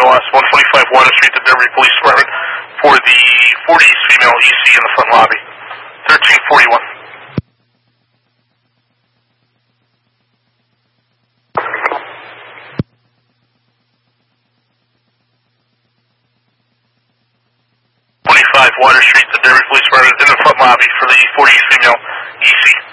BLS 125 Water Street, the Beverly Police Department, for the 40 East female EC in the front lobby. 1341. Water Street, the Beverly Police Department, in the front lobby for the 40 East female EC.